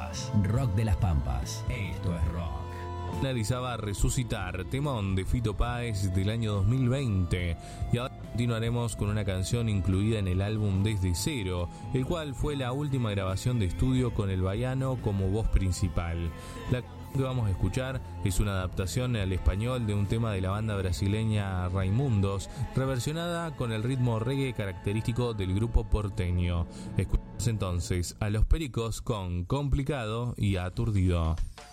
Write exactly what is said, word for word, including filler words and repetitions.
Pampas. Rock de las Pampas. Esto es rock. Analizaba Resucitar, temón de Fito Páez del año dos mil veinte. Y ahora continuaremos con una canción incluida en el álbum Desde Cero, el cual fue la última grabación de estudio con el baiano como voz principal. La que vamos a escuchar es una adaptación al español de un tema de la banda brasileña Raimundos, reversionada con el ritmo reggae característico del grupo porteño. Escuchamos entonces a Los Pericos con Complicado y Aturdido.